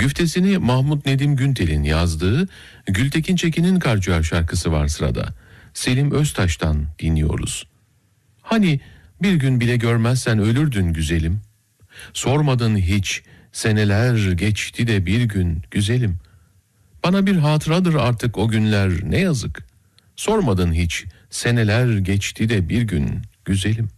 Güftesini Mahmut Nedim Güntel'in yazdığı Gültekin Çekin'in Karciğer şarkısı var sırada. Selim Öztaş'tan dinliyoruz. Hani bir gün bile görmezsen ölürdün güzelim. Sormadın hiç, seneler geçti de bir gün güzelim. Bana bir hatıradır artık o günler, ne yazık. Sormadın hiç, seneler geçti de bir gün güzelim.